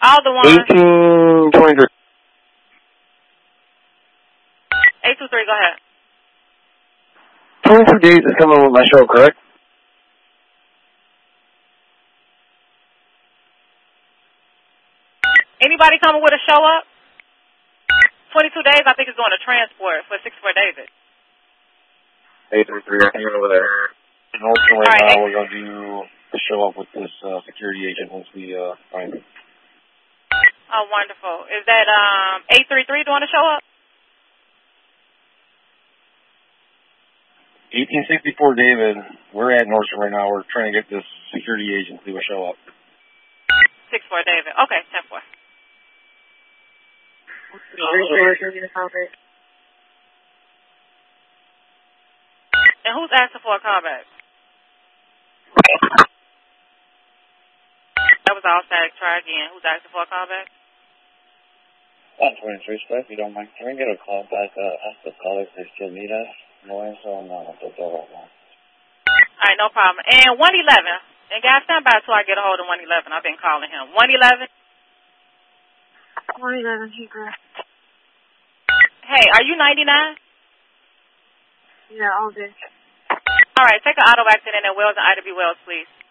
All the ones. 1823. 823, go ahead. 22 days is coming with my show, correct? Anybody coming with a show up? 22 days, I think it's going to transport for 64 David. 833, I think over there. And also right now we're going to do the show up with this security agent once we find him. Oh, wonderful. Is that 833 doing the show up? 1864 David, we're at Nordstrom right now. We're trying to get this security agent to show up. 64 David. Okay, 10-4. And who's asking for a callback? That was all static. Try again. Who's asking for a callback? 123 Spec, if you don't mind. Can we get a call back? Ask the caller if they still need us. No answer on the door right now. All right, no problem. And 111. And guys, stand by until I get a hold of 111. I've been calling him. 111. 111, hey girl. Hey, are you 99? Yeah, all day. All right, take an auto accident at Wells and Ida B. Wells, please.